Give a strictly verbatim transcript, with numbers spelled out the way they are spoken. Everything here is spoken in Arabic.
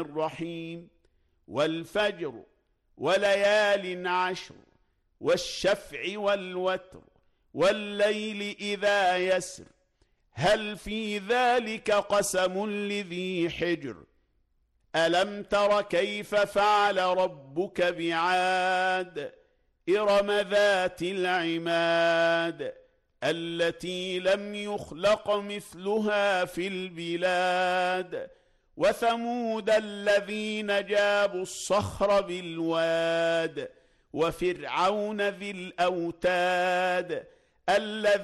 الرحيم والفجر وليال عشر والشفع والوتر والليل إذا يسر هل في ذلك قسم لذي حجر ألم تر كيف فعل ربك بعاد إرم ذات العماد التي لم يخلق مثلها في البلاد وثمود الذين جابوا الصخر بالواد وفرعون ذي الأوتاد الذي